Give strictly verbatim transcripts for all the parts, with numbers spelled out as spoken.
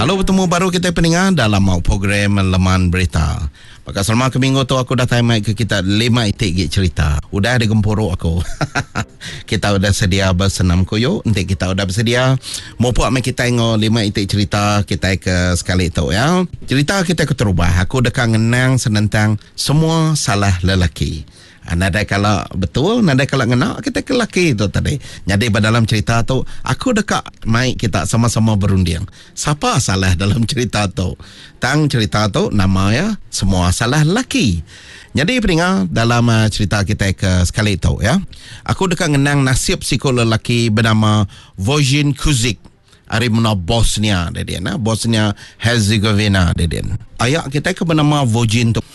Halo, bertemu baru kita pendengar dalam program Leman Berita. Maka selama ke minggu tu aku dah time ke kita lima itik gig cerita. Udah ada gempuruk aku. Kita udah sedia bersenam koyo. Nanti kita udah bersedia. Mau puak mai kita tengok lima itik cerita kita ke sekali tu ya. Cerita kita ke terubah. Aku dekat ngenang senentang semua salah lelaki. Nada kalau betul, nada kalau ngena kita ke lelaki tu tadi. Jadi dalam cerita tu aku dekat mai kita sama-sama berunding. Siapa salah dalam cerita tu? Tang cerita tu nama ya semua salah lelaki. Jadi pendengar dalam uh, cerita kita ke sekali tu ya. Aku dekat ngenang nasib psikolog lelaki bernama Vojin Kuzic. Ari mana Bosnia dia nah Bosnia Herzegovina dia. Ayak kita ke bernama Vojin tu.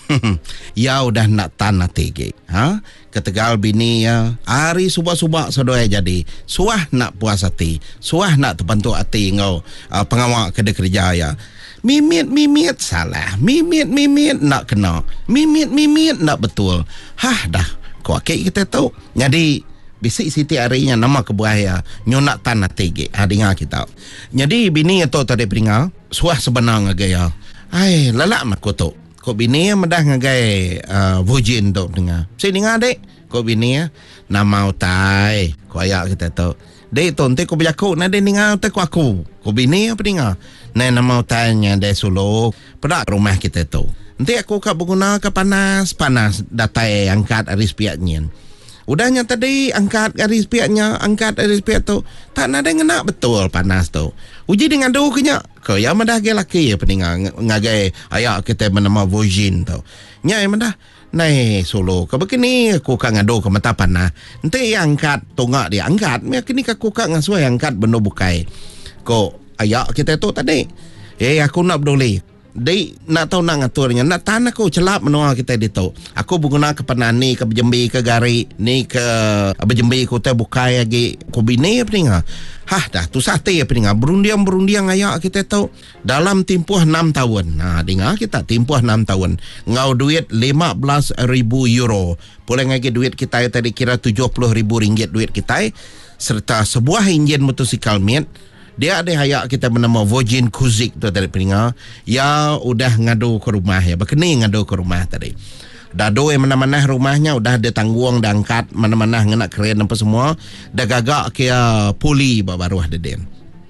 Ya udah nak tanah tege. Ha? Ketegal bini ya. Hari subak-subak saudara jadi. Suah nak puas hati. Suah nak terbantu hati ngau uh, pengawal kedai kerja ya. Mimit-mimit salah. Mimit-mimit nak kena. Mimit-mimit nak betul. Hah dah. Kau akik kita tahu. Jadi bisik Siti harinya nama kebuaya nyonak tanah tege ha dengar kita. Jadi bini itu tadi peringat suah sebenang gaya. Ai lalak mak ko tu. Ko bini medah ngagai uh, Vojin tu dengar. Si dengar dek. Ko bini nama utai. Ko ayak kita tu. Dek tu nanti ko berjaku na dek dengar utai ko aku. Ko bini apa dengar. Nah nama utainya dek solo. Pedak rumah kita tu. Nanti aku kak berguna ke panas panas datai angkat aris piaknya. Udahnya tadi angkat garis pihaknya, angkat garis pihak tu. Tak ada ngena betul panas tu. Uji dengan doh kenya. Kau yang madah ge laki ya peninga ngagai ayak kita bernama Vojin tu. Nya yang madah nai solo. Kau begini aku kak ngado ke mata panah. Nanti angkat tongak dia angkat. Nya kini aku kak ngasuai angkat benda bukai. Kau ayak kita tu tadi. Eh aku nak berdoli. Dia nak tahu nak ngaturnya. Nak tanah aku celap menua kita di tu. Aku berguna ke panah ni, ke berjembi, ke gari. Ni ke berjembi aku tak bukai lagi. Aku bini apa ni? Hah dah tu sate apa ni? Berundiang-berundiang ayak kita tahu. Dalam tempoh enam tahun. Nah dengar kita tempoh enam tahun. Ngau duit lima belas ribu euro. Boleh lagi duit kita tadi kira tujuh puluh ribu ringgit duit kita. Serta sebuah enjin motosikal miet. Dia ada hayak kita bernama Vojin Kuzic tu tadi pendengar. Ya udah ngadu ke rumah ya. Berkeni ngadu ke rumah tadi. Dado yang mana-mana rumahnya udah ada tangguang dah angkat mana-mana ngena keren apa semua. Dah gagak ke uh, puli baru ada dia.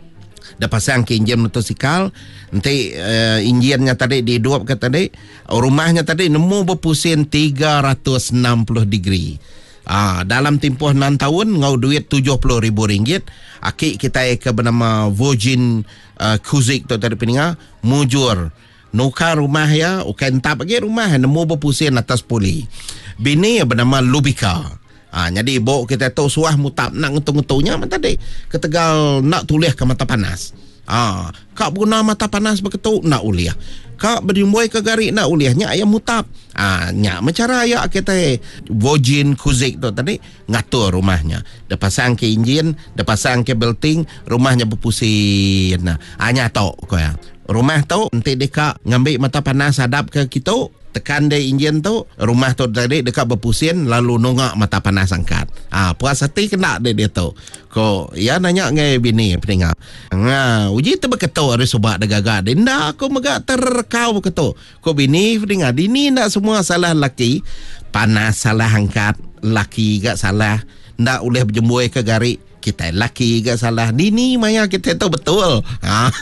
Dah pasang ke enjin motosikal. Nanti uh, enjinnya tadi dihidup ke tadi. Rumahnya tadi nemu berpusing tiga ratus enam puluh degree. Ah, dalam tempoh enam tahun ngau duit tujuh puluh ribu ringgit. Akik kita ke bernama Vojin uh, Kuzic tu tadi pendengar mujur nukar rumah ya ukai entap lagi rumah nemu berpusing atas puli. Bini bernama Lubika. Ah, jadi ibu kita tahu suah mutap nak ngetung-ngetungnya tadi ketegal nak tulis ke mata panas. Ah, kak guna mata panas begitu nak uliah. Kak berdimboy ke gari nak uliahnya ayam mutap. Ah, nya mencara ya kita Vojin Kuzic tu tadi ngatur rumahnya. Dah pasang ke enjin, dah pasang ke belting, rumahnya berpusing. Nah, hanya tahu kau ya. Rumah tu nanti dekat ngambil mata panas hadap ke kita. Tekan dia enjin tu, rumah tu tadi dekat berpusing lalu nongak mata panas angkat. Ah, puas hati kena dia dia tu. Ko ya nanya ngai bini pendengar. Nga, uji tu beketu ada sebab dah gagak. Dinda aku megak terkau beketu. Ko bini pendengar, dini ndak semua salah laki. Panas salah angkat, laki gak salah. Ndak boleh berjemui ke gari. Kita laki gak salah. Dini maya kita tu betul. Ha.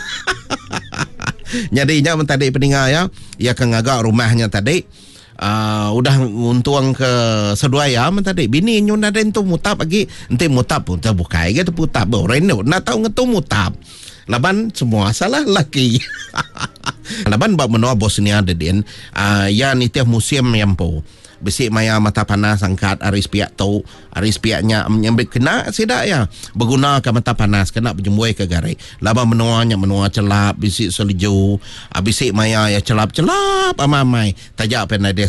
Jadi nya tadi pendengar ya, ia akan ngagak rumahnya tadi. Uh, udah untung ke sedua ya tadi. Bini nyu ada tu mutap lagi. Nanti mutap pun terbuka gitu putap. Reno nak tahu ngetu mutap. Laban semua salah laki. Laban bab menua Bosnia dedin. Uh, ya nitiah musim yang po. Besik maya mata panas angkat aris piak tu aris piaknya menyambik kena sedak ya berguna ke mata panas kena berjemui ke garai laba menuanya menua celap bisik seliju bisik maya ya celap-celap amai tajak pen ada